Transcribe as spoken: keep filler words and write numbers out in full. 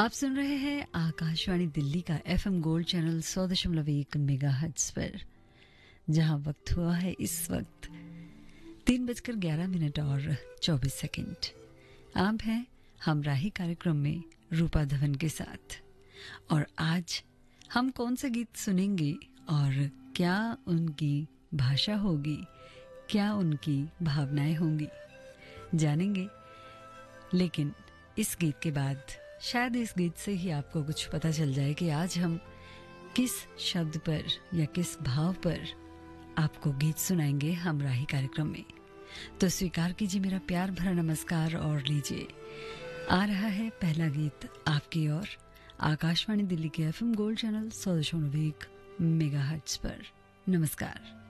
आप सुन रहे हैं आकाशवाणी दिल्ली का एफएम गोल्ड चैनल सौ दशमलव एक मेगाहर्ट्ज पर, जहां वक्त हुआ है इस वक्त तीन बजकर ग्यारह मिनट और चौबीस सेकंड। आप हैं हम राही कार्यक्रम में रूपा धवन के साथ। और आज हम कौन से गीत सुनेंगे और क्या उनकी भाषा होगी, क्या उनकी भावनाएं होंगी, जानेंगे। लेकिन इस गीत के बाद शायद इस गीत से ही आपको कुछ पता चल जाए कि आज हम किस शब्द पर या किस भाव पर आपको गीत सुनाएंगे हम राही कार्यक्रम में। तो स्वीकार कीजिए मेरा प्यार भरा नमस्कार और लीजिए, आ रहा है पहला गीत आपकी ओर आकाशवाणी दिल्ली के एफएम गोल्ड चैनल सौ दशमलव एक मेगाहर्ट्ज पर। नमस्कार।